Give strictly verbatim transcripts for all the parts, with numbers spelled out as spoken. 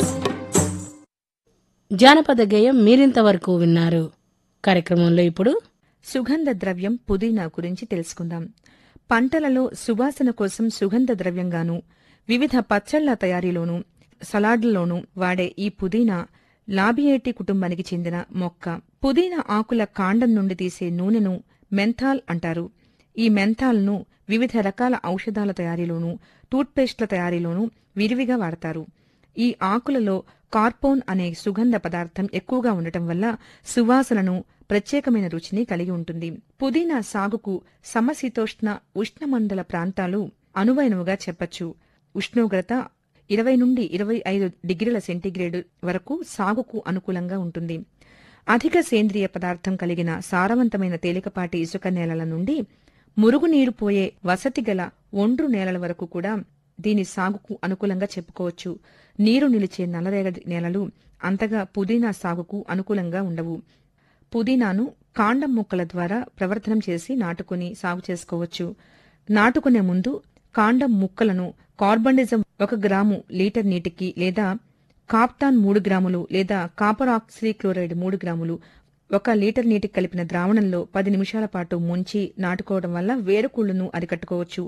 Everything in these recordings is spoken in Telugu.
జానపద గేయం మీరింతవరకు విన్నారు. కార్యక్రమంలో ఇప్పుడు సుగంధ ద్రవ్యం పుదీనా గురించి తెలుసుకుందాం. పంటలలో సువాసన కోసం సుగంధ ద్రవ్యంగాను, వివిధ పచ్చళ్ల తయారీలోనూ, సలాడ్లలోనూ వాడే ఈ పుదీనా లాబియేటి కుటుంబానికి చెందిన మొక్క. పుదీనా ఆకుల కాండం నుండి తీసే నూనెను మెంథాల్ అంటారు. ఈ మెంథాల్ను వివిధ రకాల ఔషధాల తయారీలోనూ, టూత్పేస్ట్ల తయారీలోనూ విరివిగా వాడతారు. ఈ ఆకులలో కార్పోన్ అనే సుగంధ పదార్థం ఎక్కువగా ఉండటం వల్ల సువాసనను, ప్రత్యేకమైన రుచిని కలిగి ఉంటుంది. పుదీనా సాగుకు సమశీతోష్ణ ఉష్ణమండల ప్రాంతాలు అనువైనవిగా చెప్పచ్చు. ఉష్ణోగ్రత ఇరవై నుండి ఇరవై ఐదు డిగ్రీల సెంటీగ్రేడ్ వరకు సాగుకు అనుకూలంగా ఉంటుంది. అధిక సేంద్రియ పదార్థం కలిగిన సారవంతమైన తేలికపాటి ఇసుక నేలల నుండి మురుగునీరు పోయే వసతిగల ఒండ్రు నేలల వరకు కూడా దీని సాగుకు అనుకూలంగా చెప్పుకోవచ్చు. నీరు నిలిచే నల్లరేగడి నేలలు అంతగా పుదీనా సాగుకు అనుకూలంగా ఉండవు. పుదీనాను కాండం మొక్కల ద్వారా ప్రవర్ధనం చేసి నాటుకుని సాగు చేసుకోవచ్చు. నాటుకునే ముందు కాండం ముక్కలను కార్బండిజం ఒక గ్రాము లీటర్ నీటికి లేదా కాప్టాన్ మూడు గ్రాములు లేదా కాపర్ ఆక్సీక్లోరైడ్ మూడు గ్రాములు ఒక లీటర్ నీటికి కలిపిన ద్రావణంలో పది నిమిషాల పాటు ముంచి నాటుకోవడం వల్ల వేరుకుళ్లును అరికట్టుకోవచ్చు.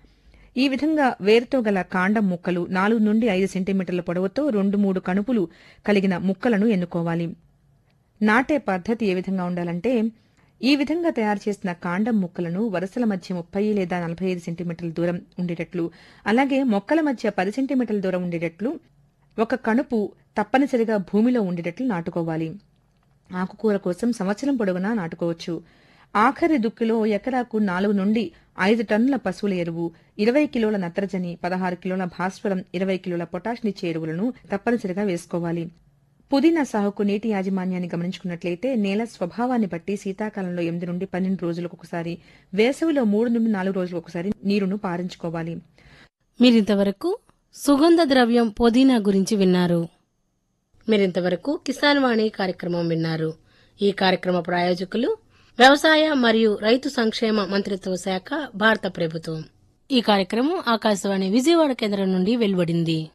ఈ విధంగా వేరుతో గల కాండం ముక్కలు నాలుగు నుండి ఐదు సెంటీమీటర్ల పొడవుతో రెండు మూడు కణుపులు కలిగిన ముక్కలను ఎన్నుకోవాలి. నాటే పద్ధతి ఏ విధంగా ఉండాలంటే, ఈ విధంగా తయారు చేసిన కాండం ముక్కలను వరుసల మధ్య ముప్పై లేదా నలభై ఐదు సెంటీమీటర్ల దూరం ఉండేటట్లు, అలాగే మొక్కల మధ్య పది సెంటీమీటర్ల దూరం ఉండేటట్లు ఒక కణుపు తప్పనిసరిగా భూమిలో ఉండేటట్లు నాటుకోవాలి. ఆకుకూర కోసం సంవత్సరం పొడవునా నాటుకోవచ్చు. ఆఖరి దుక్కిలో ఎకరాకు నాలుగు నుండి ఐదు టన్నుల పశువుల ఎరువు, ఇరవై కిలోల నత్రజని, పదహారు కిలోల భాస్వరం, ఇరవై కిలోల పొటాషినిచ్చే ఎరువులను తప్పనిసరిగా వేసుకోవాలి. పుదీనా సాగుకు నీటి యాజమాన్యాన్ని గమనించుకున్నట్లయితే నేల స్వభావాన్ని బట్టి శీతాకాలంలో ఎనిమిది నుండి పన్నెండు రోజులకు ఒకసారి, వేసవిలో మూడు నుండి నాలుగు రోజులకు ఒకసారి నీరును పారించుకోవాలి. మీరింతవరకు సుగంధ ద్రవ్యం పుదీనా గురించి విన్నారు. మీరింతవరకు కిసాన్ వాణి కార్యక్రమం విన్నారు. ఈ కార్యక్రమ ప్రాయోజకులు వ్యవసాయ మరియు రైతు సంక్షేమ మంత్రిత్వ శాఖ, భారత ప్రభుత్వం. ఈ కార్యక్రమం ఆకాశవాణి విజయవాడ కేంద్రం నుండి వెలువడింది.